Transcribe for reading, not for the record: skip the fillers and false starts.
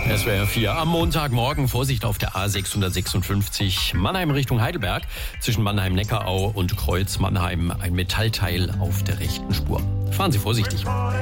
SWR 4 am Montagmorgen. Vorsicht auf der A656 Mannheim Richtung Heidelberg. Zwischen Mannheim-Neckarau und Kreuz Mannheim ein Metallteil auf der rechten Spur. Fahren Sie vorsichtig.